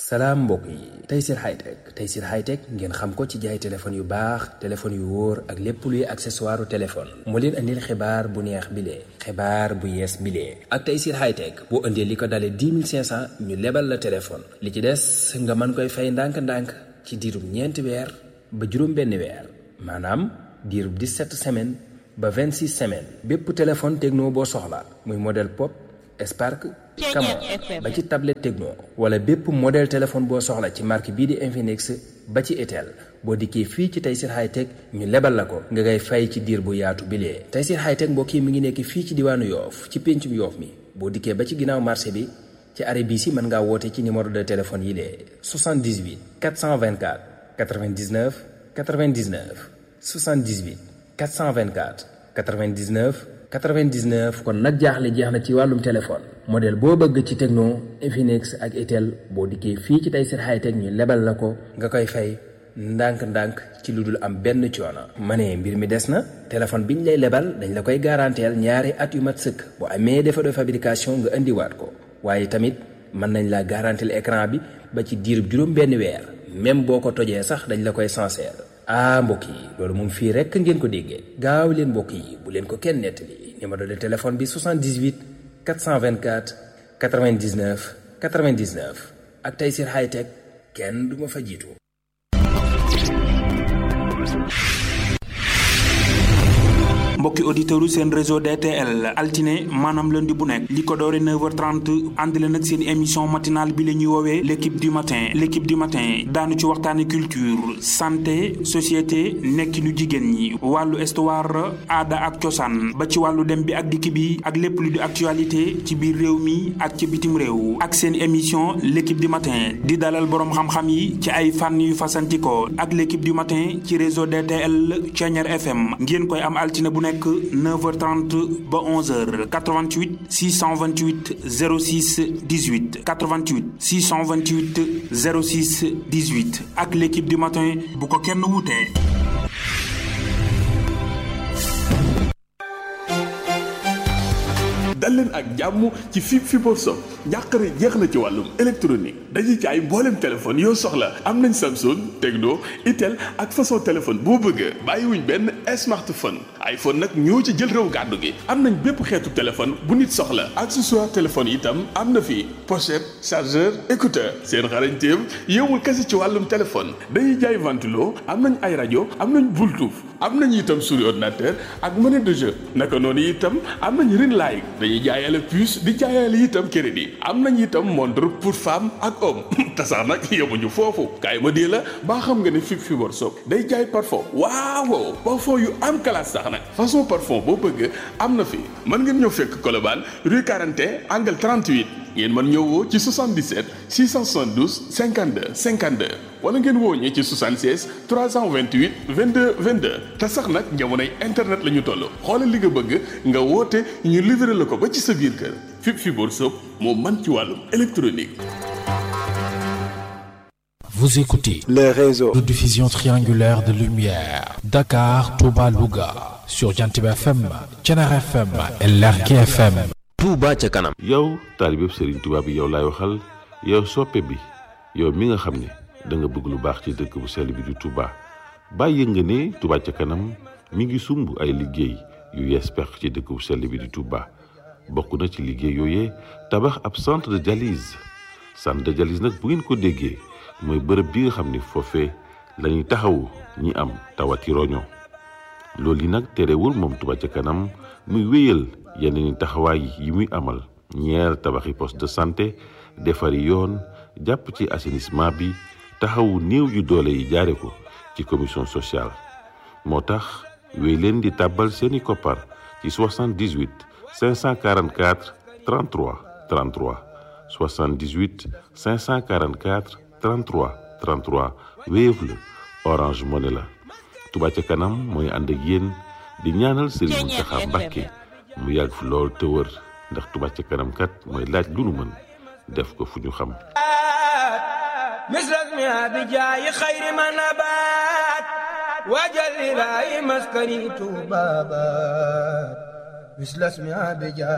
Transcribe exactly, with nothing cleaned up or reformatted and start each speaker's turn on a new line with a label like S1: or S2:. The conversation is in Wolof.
S1: salaam mbokk yi Tayssir Hightech Tayssir Hightech ngeen xam ko ci jaay téléphone yu baax téléphone yu wóor ak lépp luy accessoire u téléphone moo leen andil xibaar bu neex bile xibaar bu yees bile ak Tayssir Hightech boo indee li ko dalee dix mille cinq cent ñu lebal la téléphone li ci des nga mën koy fay ndànk-ndànk ci diirub ñeenti weer ba juróom benn weer maanaam diirub dix-sept semaines ba vingt-six semaines bépp téléphone Tecno boo soxla muy modèle Pop Spark Camon ba ci tablette Tecno wala bépp modèle téléphone boo soxla ci marque bii di Infinix ba ci Itel boo dikkee fii ci Tayssir Hightech ñu lebal la ko nga ngay fay ci diir bu yaatu bilee Tayssir Hightech mbokk yi mi ngi nekk fii ci diwaanu Yoof ci péncum Yoof mi boo dikkee ba ci ginnaaw marché bi ci arrêt bii si mën ngaa woote ci numéro de téléphone yi lee soixante-dix-huit quatre cent vingt-quatre quatre-vingt-dix-neuf quatre-vingt-dix-neuf soixante-dix-huit quatre cent vingt-quatre quatre-vingt-dix-neuf quatre-vingt-dix-neuf kon nag jaaxle jeex na ci wàllum téléphone modèle boo bëgg ci Tecno Infinix ak Itel boo dikkee fii ci Tayssir Hightech ñu lebal la ko nga koy fay ndànk-ndànk ci lu dul am benn coono. ma ne mbir mi des na téléphone bi ñu lay lebal dañ la koy garanteel ñaari at yu mat sëkk bu amee défaut de fabrication nga indiwaat ko waaye tamit mën nañ la garanteel écran bi ba ci diirub juróom benn weer même boo ko tojee sax dañ la koy sincère. ah mbokk yi loolu moom fii rekk ngeen ko déggee gaaw leen mbokk yi bu leen ko kenn nettali numéro de téléphone bi soixante-dix-huit quatre cent vingt-quatre quatre-vingt-dix-neuf quatre-vingt-dix-neuf ak Tayssir Hightech kenn du ma fa jiitu.
S2: mbokki auditeurs seen réseau D T L altine maanaam lundi bu nekk li ko doore neuf heures trente ànd leen ak seen émission matinale bi la ñuy woowee l' équipe du matin l' équipe du matin daanu ci waxtaane culture santé société nekkinu jigéen ñi wàllu histoire aada ak cosaan ba ci wàllu dem bi ak dikk bi ak lépp lu di actualité ci biir réew mi ak ci bitim réew ak seen émission l' équipe du matin di dalal boroom xam-xam yi ci ay fànn yu fasantikoo ak l' équipe du matin ci réseau D T L Thiéniere F M ngeen koy am altine bu nekk neuf heures trente ba onze heures quatre-vingt-huit six cent vingt-huit zéro six dix-huit quatre-vingt-huit six cent vingt-huit zéro six dix-huit ak l'équipe du matin bu ko kenn wutee.
S3: dal leen ak jàmm ci fi Fibre Sock njàqare jeex na ci wàllum électronique dañuy jaay mboolem téléphone yoo soxla am nañ Samsung Tecno Itel ak façon téléphone boo bëgg bàyyiwuñ benn smartphone iPhone nag ñoo ci jël réew gàddu gi am nañ bépp xeetu téléphone bu nit soxla accessoire téléphone itam am na fi pochette chargeur écouteur seen xarañteem yowul kese ci wàllum téléphone dañuy jaay ventilo am nañ ay rajo am nañ Bluetooth am nañ itam souris ordinateur ak monnaie de jeu naka noonu itam am nañ ring light dañuy jaayale puce di jaayale itam crédit am nañ itam montre pour femme ak homme te sax nag yemuñu foofu kaay ma dee la baa xam nga ne fi Fibre Sock day jaay parfum waaw parfum yu am classe sax nag façon parfum boo bëgg am na fi mën ngeen ñëw fekk Colobane rue quarante et un angle trente-huit ngeen mën ñëw woo ci soixante-dix-sept six cent soixante-douze cinquante-deux cinquante-deux wala ngeen woo ñi ci soixante-seize trois cent vingt-huit vingt-deux vingt-deux te sax nag jamonoy internet la ñu toll xoolal li nga bëgg nga woote ñu livré la ko ba ci sa biir kër fi Fibre Sock moo man ci wàllum électronique.
S4: Vous écoutez
S5: le réseau
S4: de diffusion triangulaire de lumière Dakar, Touba, Louga sur Jantiba F M, Thiéniere F M et Lergui F M.
S6: Touba ca kanam.
S7: yow taalibeb Serigne Touba bi yow laay waxal yow soppe bi yow mi nga xam ne da nga bëgg lu baax ci dëkk bu sell bi di Touba bàyyi nga ne Touba ca kanam mi ngi sumb ay liggéey yu yees peq ci dëkk bu sell bi di Touba bokk na ci liggéey yooyee tabax ab centre de dialyse centre de dialyse nag bu ngeen ko déggee mooy bërëb bi nga xam ne foofee la ñuy taxawu ñi am tawati roño loolu yi nag terewul moom Touba ca kanam muy wéyal yeneen taxawaay yi muy amal ñeer tabaxi poste de santé defari yoon jàpp ci assainissement bi taxawu néew yu doole yi jaare ko ci commission sociale moo tax wéy leen di tàbbal seeni koppar ci soixante-dix-huit cinq cent quarante-quatre trente-trois trente-trois soixante-dix-huit cinq cent quarante-quatre trente-trois trente-trois Wave la Orange Money la Touba ca kanam mooy ànd ak yéen di ñaanal Serigne Mountakha Mbacké mu yàgg fi lool te wër ndax Touba ca kanam kat mooy laaj lu nu mën def ko fu ñu xam
S8: misras mi abijaayi xayri ma nabaat wajal ilaahi maskani tuuba baat misras mi abijaayi